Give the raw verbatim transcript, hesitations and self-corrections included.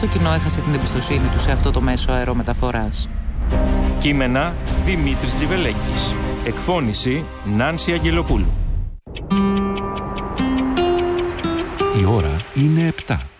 το κοινό έχασε την εμπιστοσύνη του σε αυτό το μέσο αερομεταφοράς. Κείμενα Δημήτρης Τζιβελέκης. Εκφώνηση Νάνση Αγγελοπούλου. Η ώρα είναι επτά.